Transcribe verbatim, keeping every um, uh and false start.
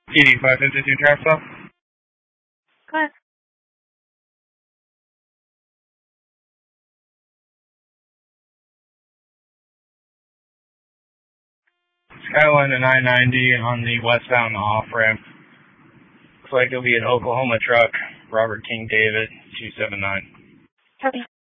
T D five fifty-two traffic stop. Go ahead. Skyline to nine ninety on the westbound off-ramp. Looks like it'll be an Oklahoma truck, Robert King David, two seven nine. Copy.